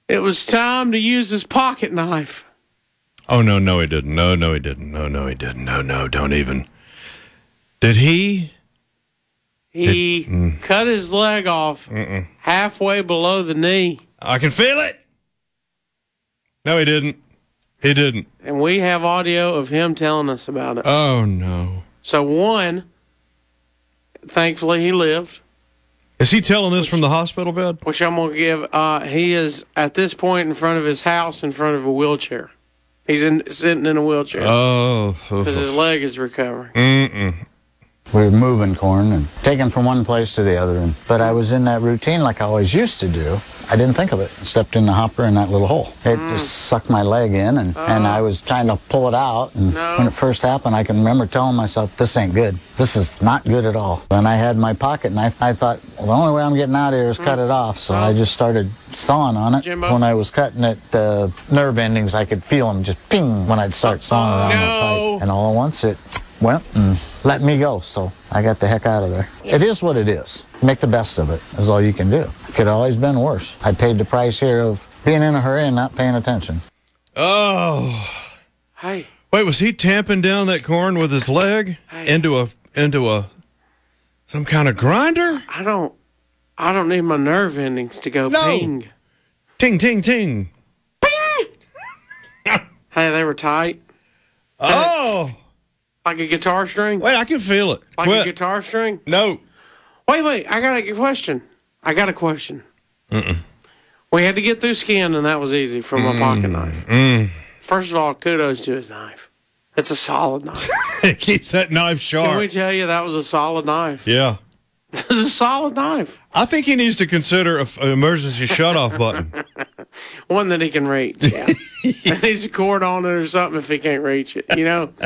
it was time to use his pocket knife. Oh, no, he didn't. No, he didn't. No, he didn't. No, don't even. Did he? He cut his leg off halfway below the knee. I can feel it. No, he didn't. He didn't. And we have audio of him telling us about it. Oh, no. So, one, thankfully he lived. Is he telling this from the hospital bed? Which I'm going to give. He is, at this point, in front of his house, in front of a wheelchair. He's sitting in a wheelchair. Oh. Because his leg is recovering. We were moving corn and taking from one place to the other. But I was in that routine like I always used to do. I didn't think of it. I stepped in the hopper in that little hole. It just sucked my leg in, and I was trying to pull it out. And when it first happened, I can remember telling myself, this ain't good. This is not good at all. When I had my pocket knife, I thought, well, the only way I'm getting out of here is cut it off. So I just started sawing on it. Jimbo? When I was cutting it, the nerve endings, I could feel them just ping when I'd start sawing around the pipe. And all at once it went and let me go, so I got the heck out of there. It is what it is. Make the best of it is all you can do. Could have always been worse. I paid the price here of being in a hurry and not paying attention. Oh. Hey. Wait, was he tamping down that corn with his leg into a some kind of grinder? I don't need my nerve endings to go ping. Ting, ting, ting. Ping! Hey, they were tight. Oh. Like a guitar string? Wait, I can feel it. Like a guitar string? No. Wait, I got a question. We had to get through skin, and that was easy from my pocket knife. First of all, kudos to his knife. It's a solid knife. It keeps that knife sharp. Can we tell you that was a solid knife? Yeah. It was a solid knife. I think he needs to consider an emergency shutoff button. One that he can reach, yeah. And needs a cord on it or something if he can't reach it, you know?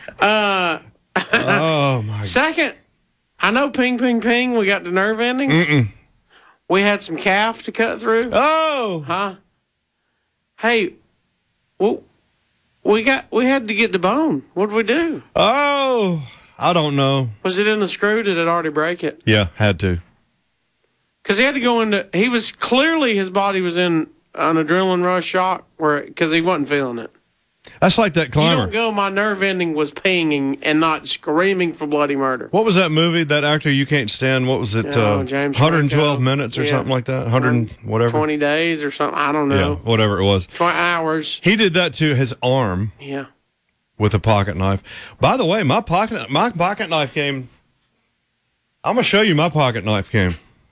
Oh, my God. Second, I know ping, ping, ping, we got the nerve endings. We had some calf to cut through. Oh. Huh? Hey, well, we had to get the bone. What'd we do? Oh, I don't know. Was it in the screw? Did it already break it? Yeah, had to. Because he had to go into, his body was in an adrenaline rush shock because he wasn't feeling it. That's like that climber. You don't go, my nerve ending was pinging and not screaming for bloody murder. What was that movie, that actor you can't stand? What was it? James 112 Franco. minutes or something like that? 100 whatever. 20 days or something. I don't know. Yeah, whatever it was. 20 hours. He did that to his arm. Yeah. With a pocket knife. By the way, my pocket knife came. I'm going to show you my pocket knife came.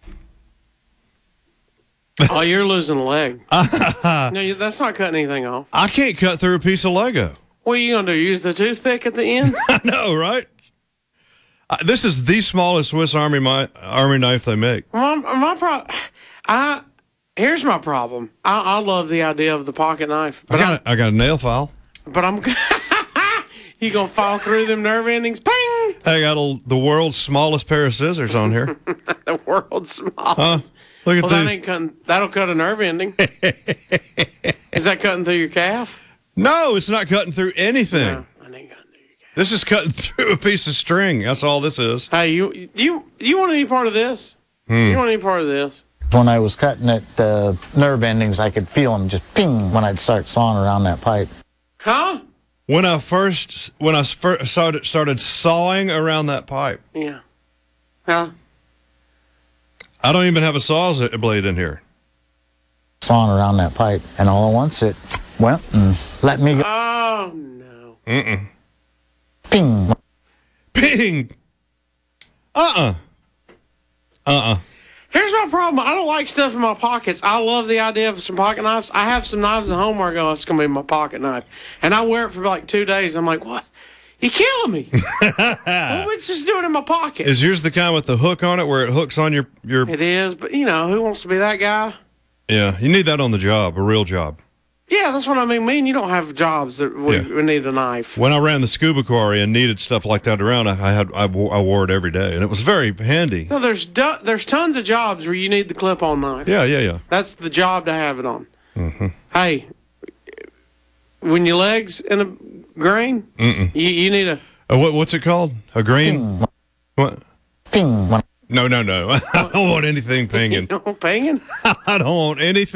Oh, you're losing a leg. No, that's not cutting anything off. I can't cut through a piece of Lego. What are you going to do? Use the toothpick at the end? I know, right? This is the smallest Swiss Army knife they make. Here's my problem. I love the idea of the pocket knife. But I got a nail file. But you going to fall through them nerve endings? Ping! I got the world's smallest pair of scissors on here. The world's smallest. Look at these. That'll cut a nerve ending. Is that cutting through your calf? No, it's not cutting through anything. No, I ain't cutting through your calf. This is cutting through a piece of string. That's all this is. Hey, you want any part of this? You want any part of this? When I was cutting it, the nerve endings, I could feel them just ping when I'd start sawing around that pipe. Huh? When I first started sawing around that pipe. Yeah. Huh? I don't even have a saw blade in here. Sawing around that pipe, and all at once it went and let me go. Oh, no. Ping. Ping. Here's my problem. I don't like stuff in my pockets. I love the idea of some pocket knives. I have some knives at home where I go, it's going to be my pocket knife. And I wear it for like 2 days. I'm like, what? You're killing me. Well, let's just do it in my pocket. Is yours the kind with the hook on it where it hooks on your... It is, but who wants to be that guy? Yeah, you need that on the job, a real job. Yeah, that's what I mean. Me and you don't have jobs that we need a knife. When I ran the scuba quarry and needed stuff like that around, I wore it every day, and it was very handy. No, there's tons of jobs where you need the clip-on knife. Yeah. That's the job to have it on. Hey, when your leg's in a grain, you need a... what's it called? A grain? Ping. What? Ping. No. I don't want anything pinging. Pinging? I don't want anything.